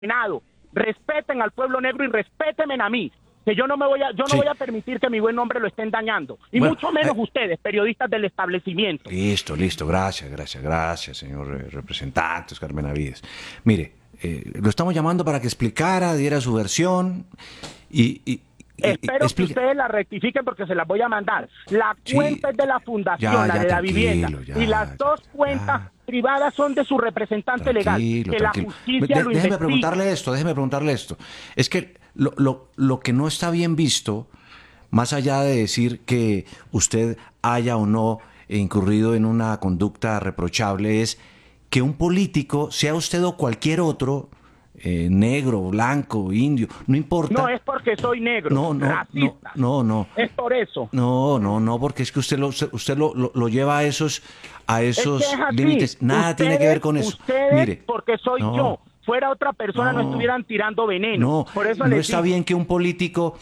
condenado. Respeten al pueblo negro y respétenme a mí, que yo no voy a permitir que mi buen nombre lo estén dañando, y bueno, mucho menos ustedes, periodistas del establecimiento. Listo, gracias, señor representante Oscar Benavides. Mire, lo estamos llamando para que explicara, diera su versión y Espero que ustedes la rectifiquen porque se las voy a mandar. La cuenta es de la fundación, la de la vivienda, y las dos cuentas privadas son de su representante legal. Que la justicia lo investigue. Déjeme preguntarle esto. Es que lo que no está bien visto, más allá de decir que usted haya o no incurrido en una conducta reprochable, es que un político, sea usted o cualquier otro, negro, blanco, indio, no importa. No es porque soy negro, racista. No. Es por eso. No, porque es que usted lo lleva a esos Es que es así. límites. Nada tiene que ver con eso. Ustedes, Mire, porque soy yo. Fuera otra persona no estuvieran tirando veneno. Por eso no está bien que un político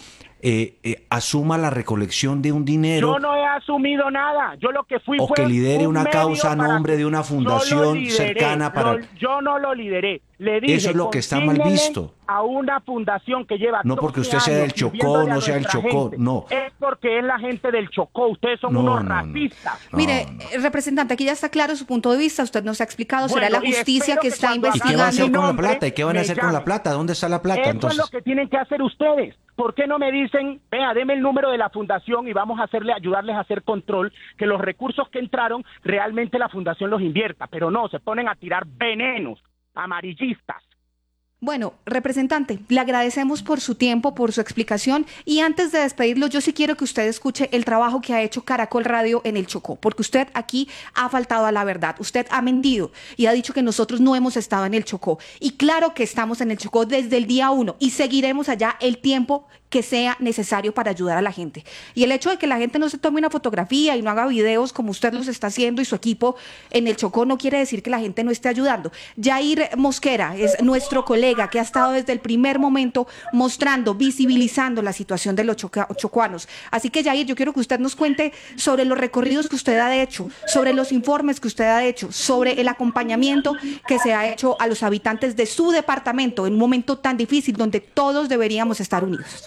asuma la recolección de un dinero. Yo no he asumido nada. Yo lo que fui o fue que lidere una causa a nombre de una yo fundación cercana para. Yo no lo lideré. Le dije, eso es lo que está mal visto. A una fundación que lleva no porque usted sea del Chocó, no sea del Chocó, no. Es porque es la gente del Chocó. Ustedes son unos racistas. Mire, representante, aquí ya está claro su punto de vista. Usted nos ha explicado. Será la justicia que está investigando. ¿Y qué van a hacer con la plata? ¿Y qué van a hacer con la plata? ¿Dónde está la plata? Eso Entonces, es lo que tienen que hacer ustedes. ¿Por qué no me dicen, vea, deme el número de la fundación y vamos a ayudarles a hacer control, que los recursos que entraron realmente la fundación los invierta? Pero no, se ponen a tirar venenos amarillistas. Bueno, representante, le agradecemos por su tiempo, por su explicación, y antes de despedirlo, yo sí quiero que usted escuche el trabajo que ha hecho Caracol Radio en el Chocó, porque usted aquí ha faltado a la verdad, usted ha mentido y ha dicho que nosotros no hemos estado en el Chocó, y claro que estamos en el Chocó desde el día 1 y seguiremos allá el tiempo que sea necesario para ayudar a la gente. Y el hecho de que la gente no se tome una fotografía y no haga videos como usted los está haciendo y su equipo en el Chocó no quiere decir que la gente no esté ayudando. Yair Mosquera es nuestro colega que ha estado desde el primer momento mostrando, visibilizando la situación de los chocuanos. Así que Yair, yo quiero que usted nos cuente sobre los recorridos que usted ha hecho, sobre los informes que usted ha hecho, sobre el acompañamiento que se ha hecho a los habitantes de su departamento en un momento tan difícil donde todos deberíamos estar unidos.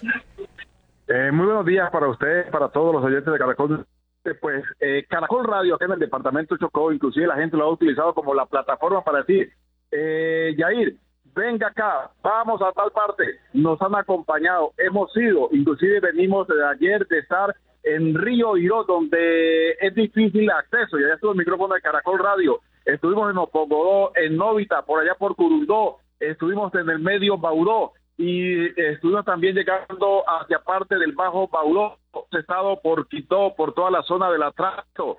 Muy buenos días para usted, para todos los oyentes de Caracol. Pues Caracol Radio acá en el departamento Chocó, inclusive la gente lo ha utilizado como la plataforma para decir, Yair, venga acá, vamos a tal parte. Nos han acompañado, hemos ido, inclusive venimos de ayer de estar en Río Iró, donde es difícil el acceso, y allá estuvo el micrófono de Caracol Radio. Estuvimos en Opogodó, en Novita, por allá por Curundó, estuvimos en el medio Baudó, y estuvimos también llegando hacia parte del Bajo Baudó, estado por Quito, por toda la zona del Atrato,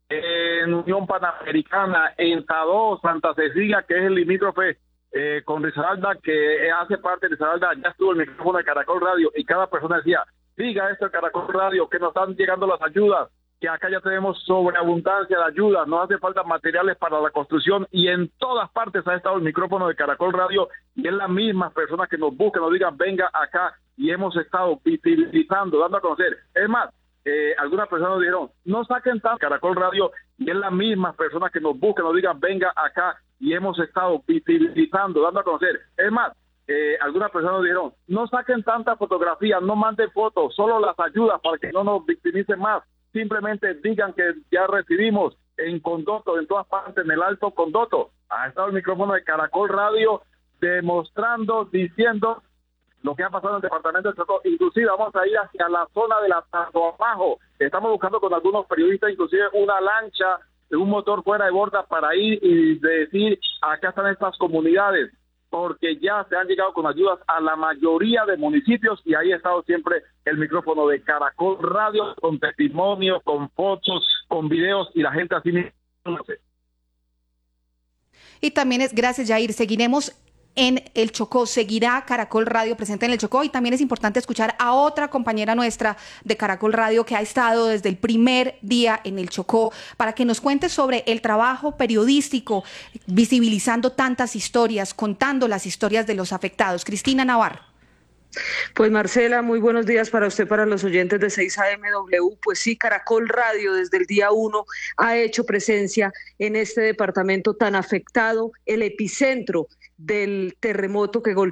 en Unión Panamericana, en Tadó, Santa Cecilia, que es el limítrofe con Risaralda, que hace parte de Risaralda. Ya estuvo el micrófono de Caracol Radio y cada persona decía, diga esto de Caracol Radio, que nos están llegando las ayudas, que acá ya tenemos sobreabundancia de ayuda, no hace falta materiales para la construcción, y en todas partes ha estado el micrófono de Caracol Radio, y es las mismas personas que nos buscan, nos digan, venga acá, y hemos estado visibilizando, dando a conocer. Es más, algunas personas nos dijeron, no saquen tanto Caracol Radio, y es las mismas personas que nos buscan, nos digan, venga acá, y hemos estado visibilizando, dando a conocer. Es más, algunas personas nos dijeron, no saquen tanta fotografía, no manden fotos, solo las ayudas para que no nos victimicen más. Simplemente digan que ya recibimos en Condoto, en todas partes, en el Alto Condoto. Ha estado el micrófono de Caracol Radio demostrando, diciendo lo que ha pasado en el departamento de Chocó. Inclusive vamos a ir hacia la zona de la Tanto Abajo. Estamos buscando con algunos periodistas, inclusive una lancha, un motor fuera de borda para ir y decir, acá están estas comunidades, porque ya se han llegado con ayudas a la mayoría de municipios, y ahí ha estado siempre el micrófono de Caracol Radio, con testimonios, con fotos, con videos, y la gente así mismo. Y también gracias, Yair, seguiremos en el Chocó, seguirá Caracol Radio presente en el Chocó, y también es importante escuchar a otra compañera nuestra de Caracol Radio que ha estado desde el primer día en el Chocó para que nos cuente sobre el trabajo periodístico, visibilizando tantas historias, contando las historias de los afectados. Cristina Navarro. Pues Marcela, muy buenos días para usted, para los oyentes de 6AMW. Pues sí, Caracol Radio desde el día 1 ha hecho presencia en este departamento tan afectado, el epicentro del terremoto que golpeó